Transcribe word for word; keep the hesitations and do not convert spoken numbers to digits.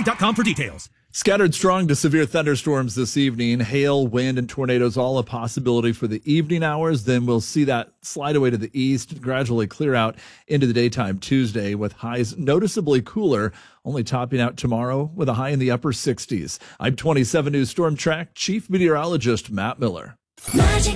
dot com for details. Scattered strong to severe thunderstorms this evening. Hail, wind, and tornadoes all a possibility for the evening hours. Then we'll see that slide away to the east, gradually clear out into the daytime Tuesday with highs noticeably cooler, only topping out tomorrow with a high in the upper sixties. I'm twenty-seven News Storm Track Chief Meteorologist Matt Miller. Magic